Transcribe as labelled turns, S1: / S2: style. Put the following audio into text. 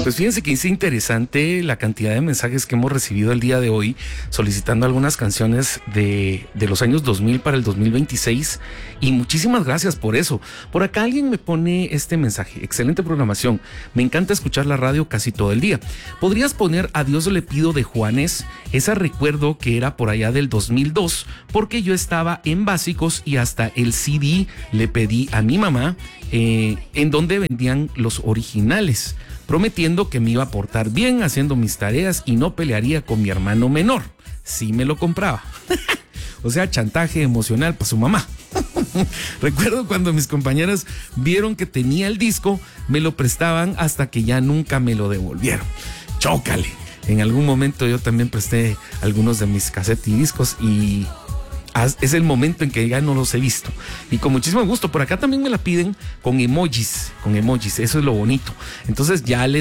S1: Pues fíjense que es interesante la cantidad de mensajes que hemos recibido el día de hoy solicitando algunas canciones de los años 2000 para el 2026 y muchísimas gracias por eso. Por acá alguien me pone este mensaje: excelente programación, me encanta escuchar la radio casi todo el día. ¿Podrías poner A Dios le pido de Juanes? Esa recuerdo que era por allá del 2002 porque yo estaba en básicos y hasta el CD le pedí a mi mamá en donde vendían los originales, prometiendo que me iba a portar bien haciendo mis tareas y no pelearía con mi hermano menor. Sí me lo compraba. O sea, chantaje emocional para su mamá. Recuerdo cuando mis compañeras vieron que tenía el disco, me lo prestaban hasta que ya nunca me lo devolvieron. Chócale. En algún momento yo también presté algunos de mis cassettes y discos y es el momento en que ya no los he visto. Y con muchísimo gusto. Por acá también me la piden con emojis. Eso es lo bonito. Entonces ya le